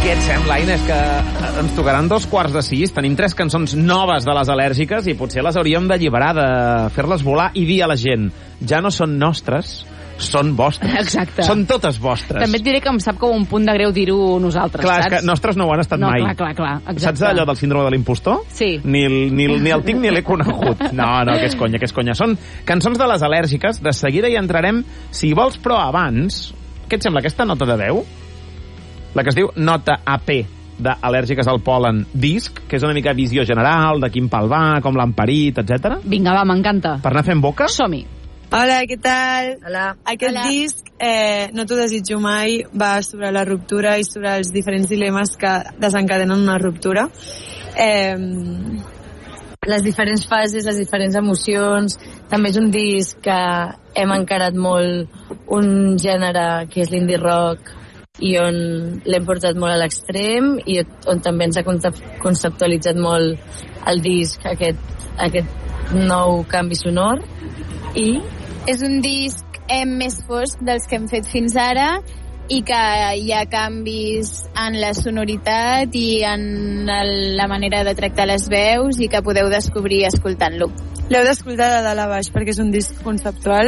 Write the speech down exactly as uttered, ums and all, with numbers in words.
Què et sembla, Inés, que ens tocaran dos quarts de sis? Tenim tres cançons noves de les al·lèrgiques i potser les hauríem d'alliberar, de fer-les volar i dir a la gent, ja no són nostres, són vostres. Exacte. Són totes vostres. També et diré que em sap com un punt de greu dir-ho nosaltres, clar, saps? Clar, és que nostres no ho han estat no, mai. Clar, clar, clar. Exacte. Saps allò del síndrome de l'impostor? Sí. Ni el, ni, el, ni el tinc ni l'he conegut. No, no, que és conya, que és conya. Són cançons de les al·lèrgiques. De seguida hi entrarem. Si vols, però abans, què et sembla, aquesta nota de veu? La que es diu Nota A P d'al·lèrgiques al pol·len disc, que és una mica visió general de quin pal va, com l'han parit, etcètera. Vinga, va, m'encanta. Per anar fent boca? Som-hi. Hola, què tal? Hola. Aquest Hola. disc, eh, No t'ho desitjo mai, va sobre la ruptura i sobre els diferents dilemes que desencadenen una ruptura. Eh, les diferents fases, les diferents emocions. També és un disc que hem encarat molt un gènere que és l'indie rock i on l'hem portat molt a l'extrem i on també ens ha conceptualitzat molt el disc, aquest, aquest nou canvi sonor. I és un disc eh, més fosc dels que hem fet fins ara i que hi ha canvis en la sonoritat i en el, la manera de tractar les veus i que podeu descobrir escoltant-lo. L'heu d'escoltar de dalt a baix perquè és un disc conceptual